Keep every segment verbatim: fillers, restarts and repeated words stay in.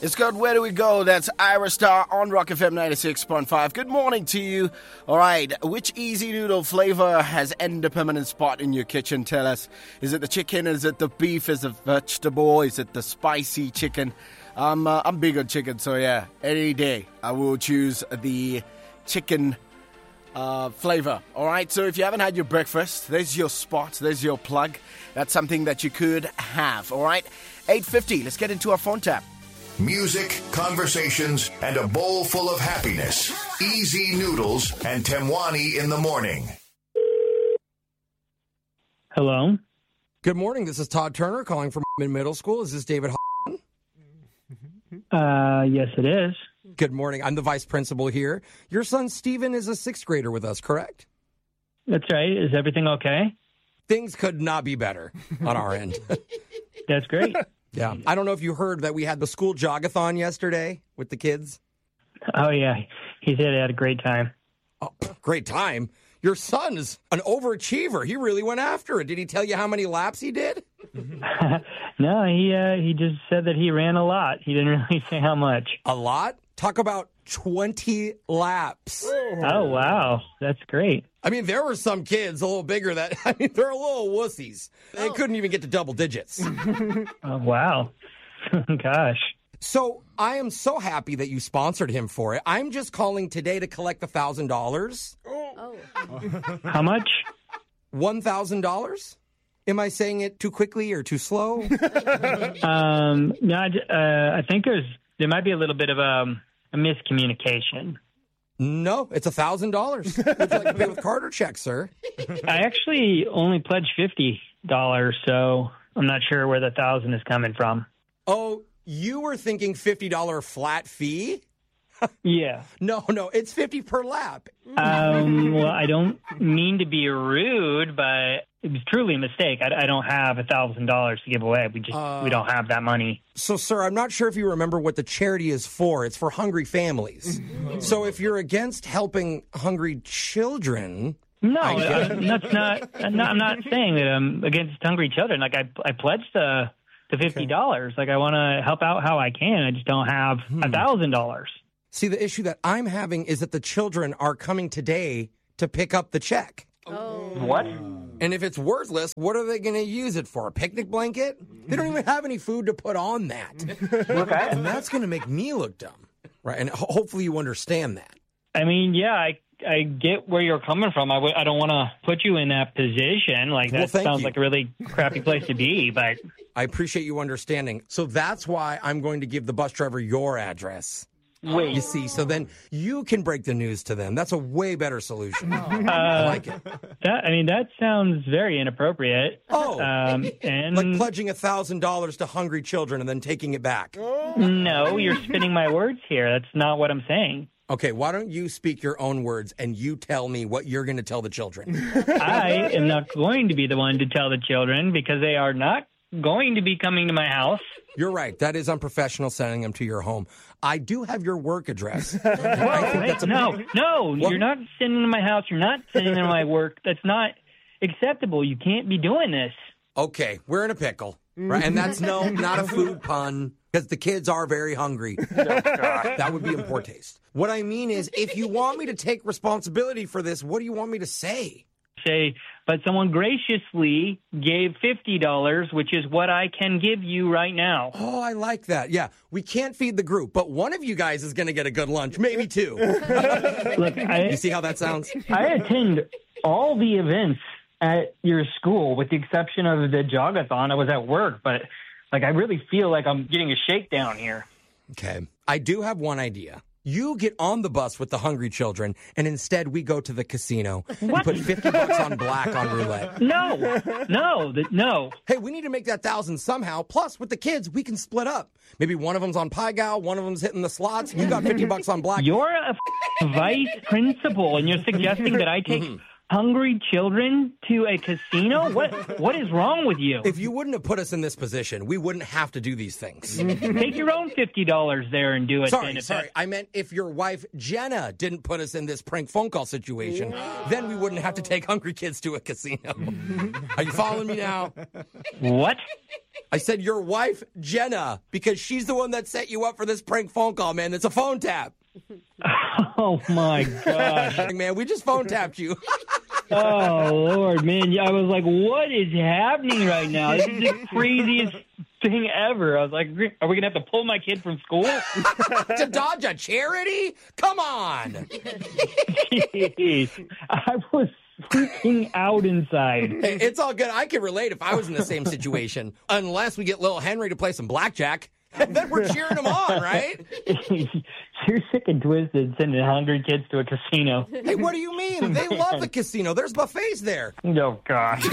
It's good. Where do we go? That's Ira Star on Rock F M ninety-six point five. Good morning to you. All right. Which easy noodle flavor has earned a permanent spot in your kitchen? Tell us. Is it the chicken? Is it the beef? Is it vegetable? Is it the spicy chicken? Um, uh, I'm big on chicken, so yeah. Any day I will choose the chicken uh, flavor. All right. So if you haven't had your breakfast, there's your spot. There's your plug. That's something that you could have. All right. eight fifty. Let's get into our phone tap. Music, conversations, and a bowl full of happiness. Easy Noodles and Temwani in the morning. Hello. Good morning. This is Todd Turner calling from Middle School. Is this David? Uh, yes, it is. Good morning. I'm the vice principal here. Your son Steven is a sixth grader with us, correct? That's right. Is everything okay? Things could not be better on our end. That's great. Yeah. I don't know if you heard that we had the school jogathon yesterday with the kids. Oh, yeah. He said he had a great time. Oh, great time. Your son is an overachiever. He really went after it. Did he tell you how many laps he did? No, he uh, he just said that he ran a lot. He didn't really say how much. A lot? Talk about twenty laps. Oh, wow. That's great. I mean, there were some kids a little bigger that, I mean, they're a little wussies. They Oh. couldn't even get to double digits. Oh, wow. Gosh. So I am so happy that you sponsored him for it. I'm just calling today to collect the one thousand dollars. Oh. How much? one thousand dollars? Am I saying it too quickly or too slow? Um, no, I, uh, I think there's there might be a little bit of a, a miscommunication. No, it's one thousand dollars. Would you like to pay with card or check, sir? I actually only pledged fifty dollars, so I'm not sure where the thousand is coming from. Oh, you were thinking fifty dollars flat fee? Yeah. No, no, it's fifty per lap. Um, well, I don't mean to be rude, but it was truly a mistake. I, I don't have a thousand dollars to give away. We just Uh, we don't have that money. So, sir, I'm not sure if you remember what the charity is for. It's for hungry families. So if you're against helping hungry children... No, I get I, that's not, I'm not. I'm not saying that I'm against hungry children. Like I, I pledged the the fifty dollars. Like I want to help out how I can. I just don't have a thousand dollars. See, the issue that I'm having is that the children are coming today to pick up the check. Oh. What? And if it's worthless, what are they going to use it for? A picnic blanket? They don't even have any food to put on that. Okay. And that's going to make me look dumb. Right? And ho- hopefully you understand that. I mean, yeah, I I get where you're coming from. I w- I don't want to put you in that position. Like that Well, thank sounds you. like a really crappy place to be. But I appreciate you understanding. So that's why I'm going to give the bus driver your address. wait, You see, so then you can break the news to them. That's a way better solution. I uh, like it. that I mean that sounds very inappropriate. Oh, Um, and like pledging one thousand dollars to hungry children and then taking it back. no, you're spinning my words here. That's not what I'm saying. Okay, why don't you speak your own words and you tell me what you're going to tell the children? I am not going to be the one to tell the children because they are not going to be coming to my house. You're right. That is unprofessional sending them to your home. I do have your work address. I think Wait, that's a no, pretty- no, What? you're not sending them to my house. You're not sending them to my work. That's not acceptable. You can't be doing this. Okay, we're in a pickle. Right? And that's no, not a food pun because the kids are very hungry. That would be in poor taste. What I mean is, if you want me to take responsibility for this, what do you want me to say? Say, but someone graciously gave fifty dollars, which is what I can give you right now. Oh, I like that. Yeah, we can't feed the group, but one of you guys is going to get a good lunch, maybe two. Look, I, You see how that sounds? I attend all the events at your school with the exception of the jogathon. I was at work, but like I really feel like I'm getting a shakedown here. Okay. I do have one idea. You get on the bus with the hungry children, and instead we go to the casino. We put fifty bucks on black on roulette. No, no, th- no. Hey, we need to make that thousand somehow. Plus, with the kids, we can split up. Maybe one of them's on Pie Gal, one of them's hitting the slots. You got fifty bucks on black. You're a f- vice principal, and you're suggesting that I take hungry children to a casino? What What is wrong with you? If you wouldn't have put us in this position, we wouldn't have to do these things. Take your own fifty dollars there and do it. Sorry, then, sorry. I meant if your wife, Jenna, didn't put us in this prank phone call situation, then we wouldn't have to take hungry kids to a casino. Are you following me now? What? I said your wife, Jenna, because she's the one that set you up for this prank phone call, man. It's a phone tap. Oh, my gosh. Man, we just phone tapped you. Oh, Lord, man. I was like, what is happening right now? This is the craziest thing ever. I was like, are we going to have to pull my kid from school? To dodge a charity? Come on. Jeez. I was freaking out inside. Hey, it's all good. I can relate if I was in the same situation. Unless we get little Henry to play some blackjack. And then we're cheering him on, right? You're sick and twisted sending hungry kids to a casino. Hey, what do you mean? They love the casino. There's buffets there. Oh, gosh.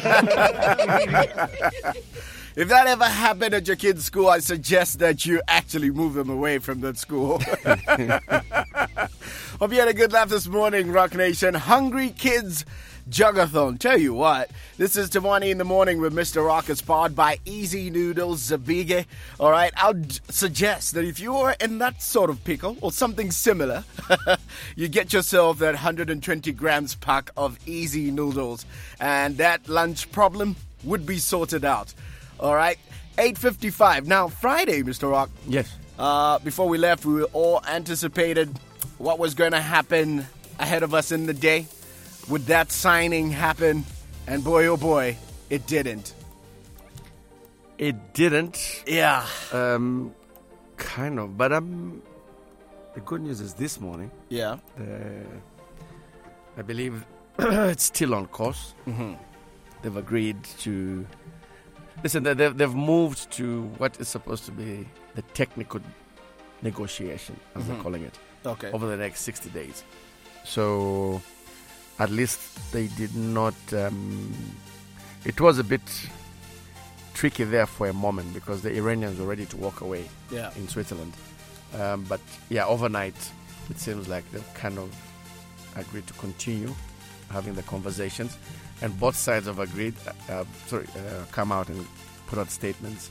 If that ever happened at your kid's school, I suggest that you actually move them away from that school. Hope you had a good laugh this morning, Rock Nation. Hungry Kids Jugathon. Tell you what, this is Tawani in the Morning with Mister Rock, powered by Easy Noodles Zabige. All right, I would suggest that if you are in that sort of pickle or something similar, you get yourself that one hundred twenty grams pack of Easy Noodles, and that lunch problem would be sorted out. All right, eight fifty-five. Now, Friday, Mister Rock. Yes. Uh, before we left, we all anticipated what was going to happen ahead of us in the day. Would that signing happen? And boy, oh boy, it didn't. It didn't. Yeah. Um, kind of. But um, the good news is this morning, Yeah. the, I believe it's still on course. Mm-hmm. They've agreed to... Listen, they- they've, they've moved to what is supposed to be the technical negotiation, as Mm-hmm. they're calling it, Okay. over the next sixty days. So at least they did not... Um, it was a bit tricky there for a moment because the Iranians were ready to walk away Yeah. in Switzerland. Um, but yeah, overnight, it seems like they've kind of agreed to continue having the conversations. And both sides have agreed, uh, uh, sorry, uh, come out and put out statements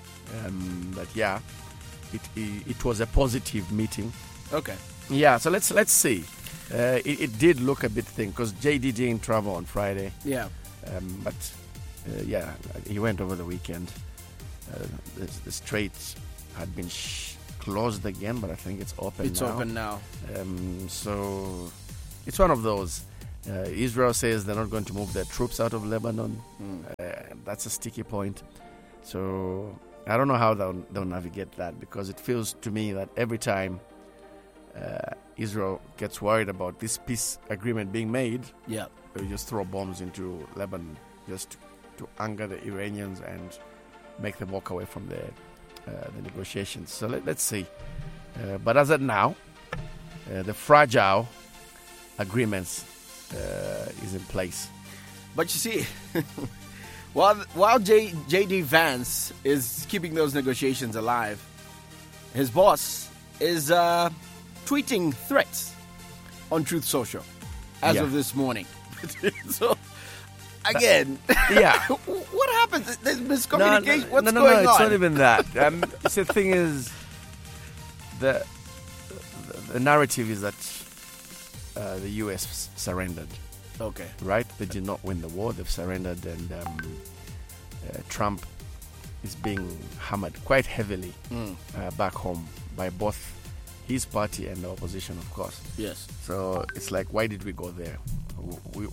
um, that, yeah, it, it, it was a positive meeting. Okay. Yeah, so let's let's see. Uh, it, it did look a bit thin because J D didn't travel on Friday. Yeah. Um, but uh, yeah, he went over the weekend. Uh, the, the Strait had been sh- closed again, but I think it's open It's now. open now. Um, so it's one of those. Uh, Israel says they're not going to move their troops out of Lebanon. Mm. Uh, that's a sticky point. So I don't know how they'll, they'll navigate that because it feels to me that every time uh, Israel gets worried about this peace agreement being made, Yeah. they just throw bombs into Lebanon just to, to anger the Iranians and make them walk away from the, uh, the negotiations. So let, let's see. Uh, but as of now, uh, the fragile agreements uh, is in place. But you see, while while J, J.D. Vance is keeping those negotiations alive, his boss is uh, tweeting threats on Truth Social as Yeah. of this morning. So, again, Yeah. what happens? There's No, miscommunication. no, What's no, no, going no, it's on? not even that. Um, see, the thing is, the, the, the narrative is that uh, the U S surrendered, Okay. right? They did not win the war. They've surrendered, and um, uh, Trump is being hammered quite heavily Mm. uh, back home by both his party and the opposition, of course. Yes. So it's like, why did we go there? We,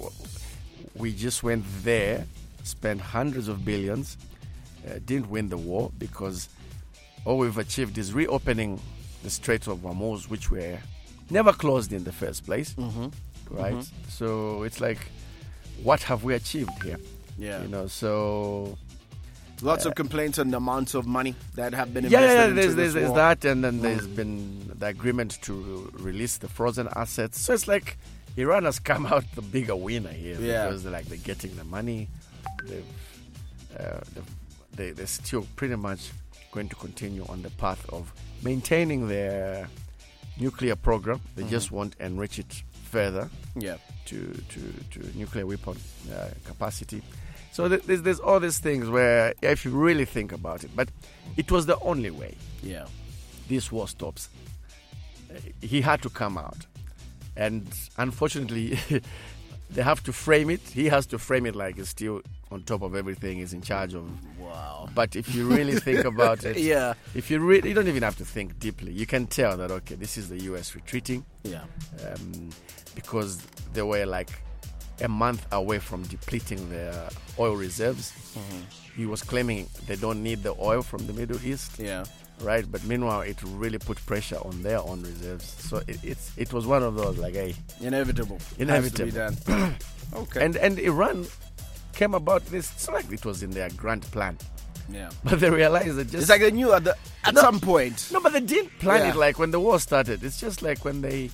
we just went there, spent hundreds of billions, uh, didn't win the war because all we've achieved is reopening the Straits of Hormuz, which were never closed in the first place, Mm-hmm. right? So it's like, what have we achieved here? Yeah. You know, so Lots of complaints on the amounts of money that have been yeah, invested yeah, into there's, this there's, there's war. that, and then there's been the agreement to release the frozen assets. So it's like Iran has come out the bigger winner here Yeah. because they're like they're getting the money. They've, uh, they've, they they're still pretty much going to continue on the path of maintaining their nuclear program. They just won't enrich it further Yeah. to, to, to nuclear weapon uh, capacity. So th- there's, there's all these things where, if you really think about it, but it was the only way Yeah. this war stops. Uh, He had to come out. And unfortunately, they have to frame it. He has to frame it like he's still on top of everything, he's in charge of. Wow. But if you really think about it, Yeah. if you really, you don't even have to think deeply. You can tell that, okay, this is the U S retreating. Yeah. Um, because they were like a month away from depleting their oil reserves. Mm-hmm. He was claiming they don't need the oil from the Middle East, Yeah. right? But meanwhile, it really put pressure on their own reserves. So it, it's it was one of those like, hey, Inevitable. Inevitable. Has to be done. Okay. and and Iran came about this. It's not like it was in their grand plan, yeah. but they realized that just It's like they knew at the at No. some point. no, but they didn't plan Yeah. it like when the war started. It's just like when they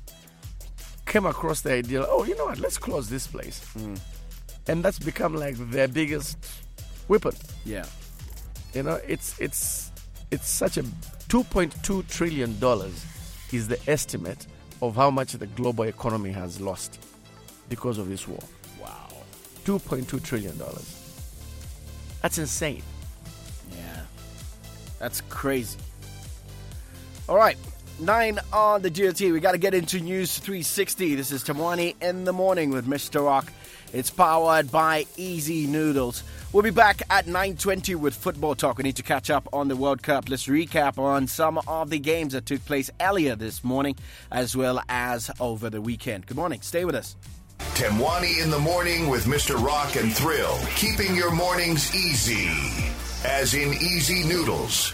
came across the idea, oh, you know what, let's close this place. Mm. And that's become like their biggest weapon. Yeah. You know, it's it's it's such a two point two trillion dollars is the estimate of how much the global economy has lost because of this war. Wow. two point two trillion dollars. That's insane. Yeah. That's crazy. All right. Nine on the G O T. We got to get into News three sixty. This is Tamwani in the morning with Mister Rock. It's powered by Easy Noodles. We'll be back at nine twenty with Football Talk. We need to catch up on the World Cup. Let's recap on some of the games that took place earlier this morning as well as over the weekend. Good morning. Stay with us. Temwani in the morning with Mister Rock and Thrill, keeping your mornings easy, as in Easy Noodles.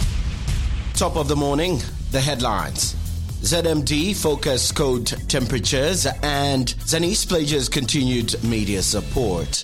Top of the morning, the headlines. Z M D focus code temperatures and Zanis pledges continued media support.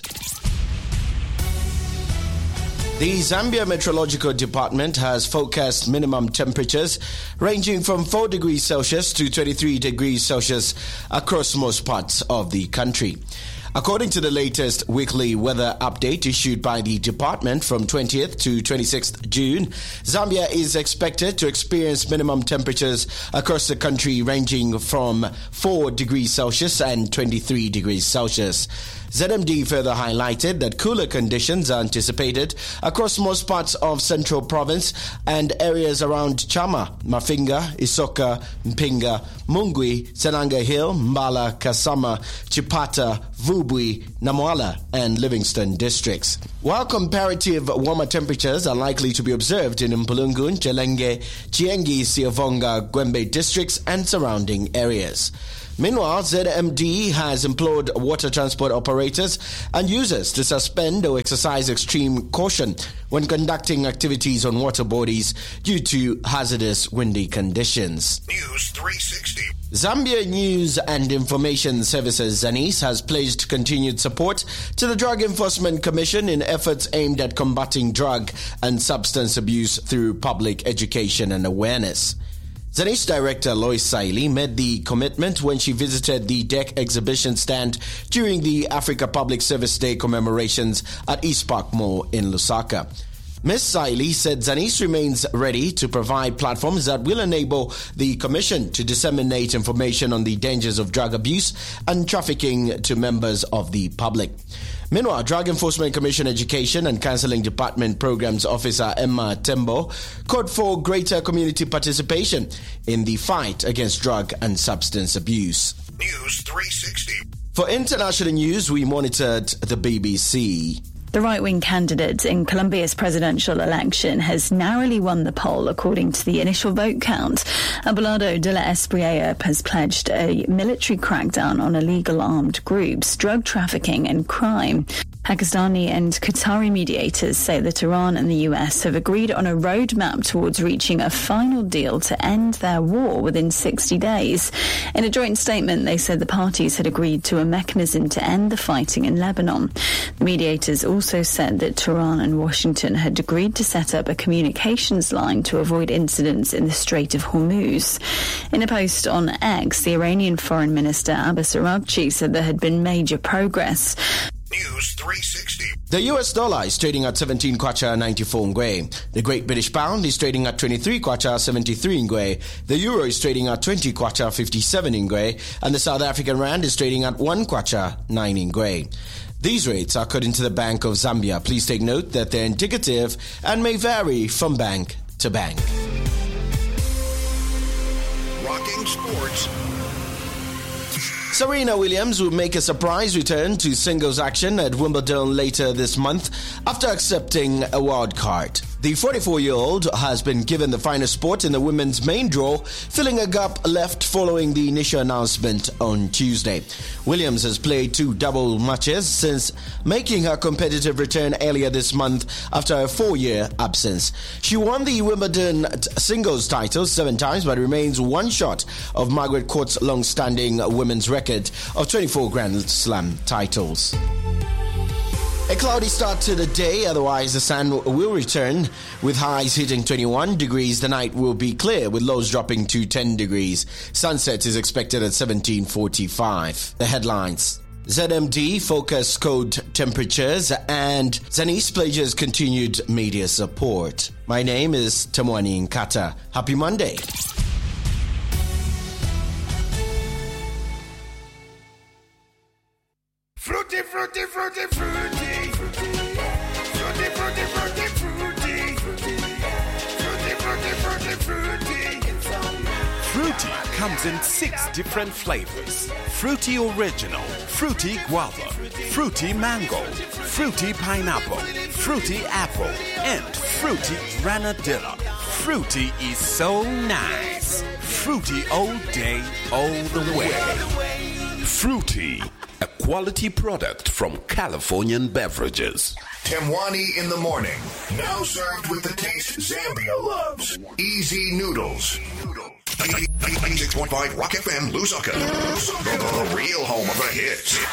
The Zambia Meteorological Department has forecast minimum temperatures ranging from four degrees Celsius to twenty-three degrees Celsius across most parts of the country. According to the latest weekly weather update issued by the department from twentieth to twenty-sixth June, Zambia is expected to experience minimum temperatures across the country ranging from four degrees Celsius and twenty-three degrees Celsius. Z M D further highlighted that cooler conditions are anticipated across most parts of Central Province and areas around Chama, Mafinga, Isoka, Mpinga, Mungwi, Senanga Hill, Mbala, Kasama, Chipata, Vubwi, Namwala, and Livingston districts. While comparative warmer temperatures are likely to be observed in Mpulungun, Chelenge, Chiengi, Siavonga, Gwembe districts and surrounding areas. Meanwhile, Z M D has implored water transport operators and users to suspend or exercise extreme caution when conducting activities on water bodies due to hazardous windy conditions. News three sixty. Zambia News and Information Services Zanis has pledged continued support to the Drug Enforcement Commission in efforts aimed at combating drug and substance abuse through public education and awareness. Zanis Director Lois Saili made the commitment when she visited the D E C exhibition stand during the Africa Public Service Day commemorations at East Park Mall in Lusaka. Miz Saili said Zanis remains ready to provide platforms that will enable the Commission to disseminate information on the dangers of drug abuse and trafficking to members of the public. Meanwhile, Drug Enforcement Commission Education and Counseling Department Programs Officer Emma Tembo called for greater community participation in the fight against drug and substance abuse. News three sixty. For international news, we monitored the B B C. The right-wing candidate in Colombia's presidential election has narrowly won the poll according to the initial vote count. Abelardo de la Espriella has pledged a military crackdown on illegal armed groups, drug trafficking and crime. Pakistani and Qatari mediators say that Iran and the U S have agreed on a roadmap towards reaching a final deal to end their war within sixty days. In a joint statement, they said the parties had agreed to a mechanism to end the fighting in Lebanon. The mediators also said that Tehran and Washington had agreed to set up a communications line to avoid incidents in the Strait of Hormuz. In a post on X, the Iranian Foreign Minister Abbas Araghchi said there had been major progress. News three sixty. The U S dollar is trading at seventeen kwacha ninety-four ngwe. The Great British Pound is trading at twenty-three kwacha seventy-three ngwe. The Euro is trading at twenty kwacha fifty-seven ngwe. And the South African Rand is trading at one kwacha nine ngwe. These rates are according to the Bank of Zambia. Please take note that they're indicative and may vary from bank to bank. Rocking sports. Serena Williams will make a surprise return to singles action at Wimbledon later this month after accepting a wild card. The forty-four-year-old has been given the final spot in the women's main draw, filling a gap left following the initial announcement on Tuesday. Williams has played two double matches since making her competitive return earlier this month after a four-year absence. She won the Wimbledon singles title seven times but remains one shot of Margaret Court's long-standing women's record of twenty-four Grand Slam titles. A cloudy start to the day, otherwise the sun will return with highs hitting twenty-one degrees. The night will be clear with lows dropping to ten degrees. Sunset is expected at seventeen forty-five. The headlines. Z M D focus code temperatures and Zenith pledges continued media support. My name is Temwani Nkata. Happy Monday. Fruity, fruity, fruity, fruity. Fruity, fruity, fruity, fruity. Fruity, fruity, fruity, fruity. Fruity comes in six different flavors. Fruity Original, Fruity Guava, Fruity Mango, Fruity Pineapple, Fruity Apple, and Fruity Granadilla. Fruity is so nice. Fruity all day, all the way. Fruity, a quality product from Californian Beverages. Temwani in the morning. Now served with the taste Zambia loves. Easy noodles. ninety-six point five Rock F M, Lusaka. The real home of the hits.